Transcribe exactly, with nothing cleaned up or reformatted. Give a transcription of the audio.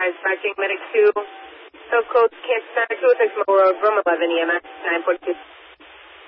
Dispatching Medic two, South Coast, Kansas Center, two oh six Mill Road, room eleven, E M S, nine four two.